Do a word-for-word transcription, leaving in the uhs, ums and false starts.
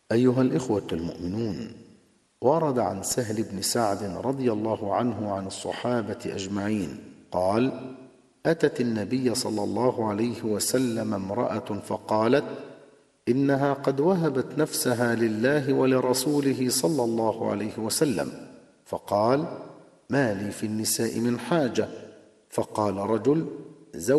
أيها الإخوة المؤمنون، ورد عن سهل بن سعد رضي الله عنه عن الصحابة أجمعين قال: أتت النبي صلى الله عليه وسلم امرأة فقالت: إنها قد وهبت نفسها لله ولرسوله صلى الله عليه وسلم. فقال: ما لي في النساء من حاجة. فقال رجل: